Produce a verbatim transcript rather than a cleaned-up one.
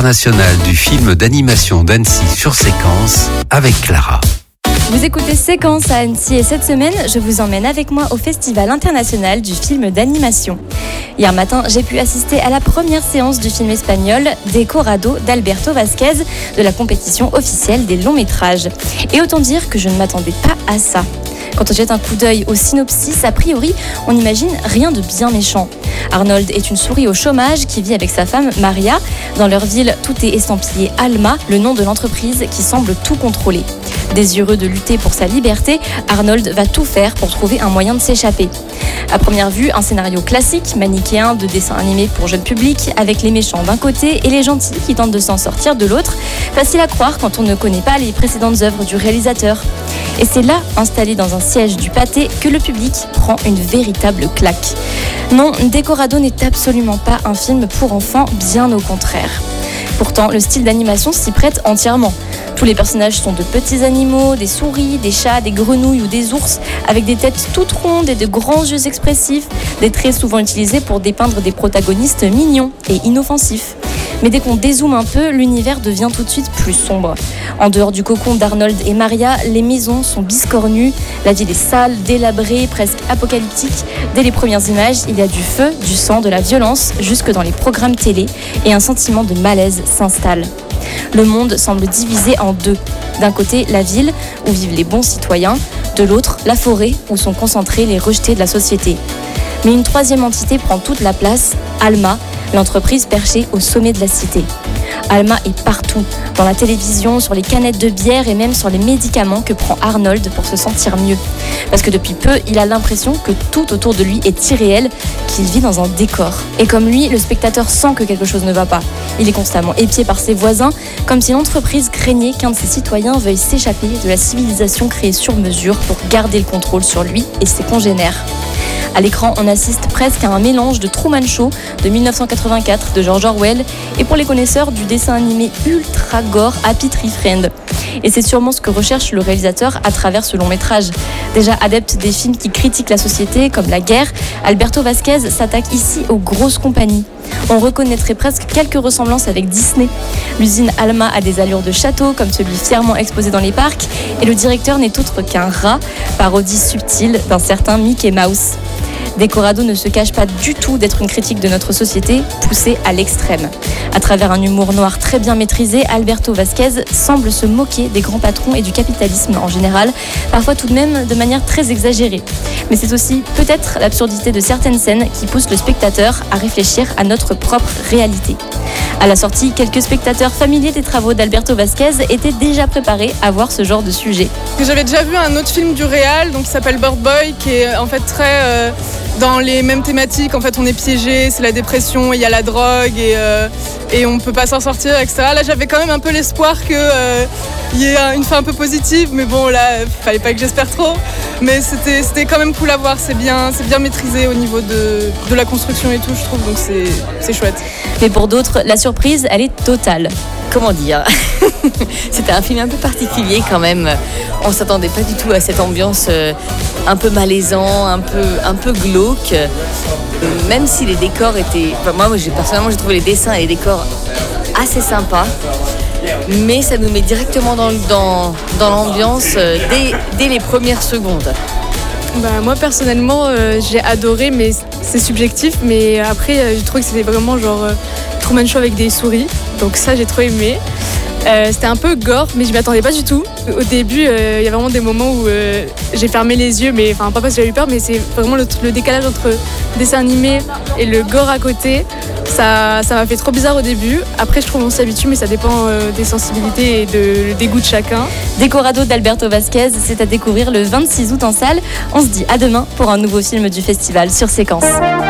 international du film d'animation d'Annecy sur Séquence avec Clara. Vous écoutez Séquence à Annecy et cette semaine, je vous emmène avec moi au Festival international du film d'animation. Hier matin, j'ai pu assister à la première séance du film espagnol Decorado d'Alberto Vázquez de la compétition officielle des longs métrages. Et autant dire que je ne m'attendais pas à ça. Quand on jette un coup d'œil au synopsis, a priori, on n'imagine rien de bien méchant. Arnold est une souris au chômage qui vit avec sa femme Maria. Dans leur ville, tout est estampillé Alma, le nom de l'entreprise qui semble tout contrôler. Désireux de lutter pour sa liberté, Arnold va tout faire pour trouver un moyen de s'échapper. À première vue, un scénario classique, manichéen de dessin animé pour jeune public, avec les méchants d'un côté et les gentils qui tentent de s'en sortir de l'autre. Facile à croire quand on ne connaît pas les précédentes œuvres du réalisateur. Et c'est là, installé dans un siège du pâté, que le public prend une véritable claque. Non, Decorado n'est absolument pas un film pour enfants, bien au contraire. Pourtant, le style d'animation s'y prête entièrement. Tous les personnages sont de petits animaux, des souris, des chats, des grenouilles ou des ours, avec des têtes toutes rondes et de grands yeux expressifs, des traits souvent utilisés pour dépeindre des protagonistes mignons et inoffensifs. Mais dès qu'on dézoome un peu, l'univers devient tout de suite plus sombre. En dehors du cocon d'Arnold et Maria, les maisons sont biscornues, la ville est sale, délabrée, presque apocalyptique. Dès les premières images, il y a du feu, du sang, de la violence, jusque dans les programmes télé, et un sentiment de malaise s'installe. Le monde semble divisé en deux. D'un côté, la ville, où vivent les bons citoyens. De l'autre, la forêt, où sont concentrés les rejetés de la société. Mais une troisième entité prend toute la place, Alma, l'entreprise perchée au sommet de la cité. Alma est partout, dans la télévision, sur les canettes de bière et même sur les médicaments que prend Arnold pour se sentir mieux. Parce que depuis peu, il a l'impression que tout autour de lui est irréel, qu'il vit dans un décor. Et comme lui, le spectateur sent que quelque chose ne va pas. Il est constamment épié par ses voisins, comme si l'entreprise craignait qu'un de ses citoyens veuille s'échapper de la civilisation créée sur mesure pour garder le contrôle sur lui et ses congénères. À l'écran, on assiste presque à un mélange de Truman Show de dix-neuf cent quatre-vingt-quatre de George Orwell et pour les connaisseurs du dessin animé ultra gore Happy Tree Friend. Et c'est sûrement ce que recherche le réalisateur à travers ce long métrage. Déjà adepte des films qui critiquent la société, comme la guerre, Alberto Vázquez s'attaque ici aux grosses compagnies. On reconnaîtrait presque quelques ressemblances avec Disney. L'usine Alma a des allures de château, comme celui fièrement exposé dans les parcs, et le directeur n'est autre qu'un rat, parodie subtile d'un certain Mickey Mouse. Decorado ne se cache pas du tout d'être une critique de notre société, poussée à l'extrême. À travers un humour noir très bien maîtrisé, Alberto Vázquez semble se moquer des grands patrons et du capitalisme en général, parfois tout de même de manière très exagérée. Mais c'est aussi peut-être l'absurdité de certaines scènes qui poussent le spectateur à réfléchir à notre propre réalité. À la sortie, quelques spectateurs familiers des travaux d'Alberto Vázquez étaient déjà préparés à voir ce genre de sujet. J'avais déjà vu un autre film du réal, donc qui s'appelle Bird Boy, qui est en fait très euh, dans les mêmes thématiques. En fait, on est piégé, c'est la dépression, il y a la drogue et, euh, et on peut pas s'en sortir, et cetera. Là, j'avais quand même un peu l'espoir qu'il euh, y ait une fin un peu positive, mais bon, là, il fallait pas que j'espère trop. Mais c'était, c'était quand même cool à voir, c'est bien, c'est bien maîtrisé au niveau de, de la construction et tout, je trouve, donc c'est, c'est chouette. Mais pour d'autres, la surprise, elle est totale. Comment dire ? C'était un film un peu particulier quand même. On s'attendait pas du tout à cette ambiance un peu malaisant, un peu, un peu glauque. Même si les décors étaient... Enfin, moi, moi j'ai, personnellement, j'ai trouvé les dessins et les décors assez sympas. Mais ça nous met directement dans, dans, dans l'ambiance dès, dès les premières secondes. Bah, moi personnellement euh, j'ai adoré, mais c'est subjectif, mais après euh, j'ai trouvé que c'était vraiment genre euh, Truman Show avec des souris, donc ça j'ai trop aimé. Euh, c'était un peu gore, mais je m'y attendais pas du tout. Au début, il euh, y a vraiment des moments où euh, j'ai fermé les yeux, mais enfin pas parce que j'avais eu peur, mais c'est vraiment le, le décalage entre le dessin animé et le gore à côté. Ça, ça m'a fait trop bizarre au début. Après, je trouve qu'on s'habitue, mais ça dépend euh, des sensibilités et de, des goûts de chacun. Decorado d'Alberto Vázquez, c'est à découvrir le vingt-six août en salle. On se dit à demain pour un nouveau film du festival sur Séquence.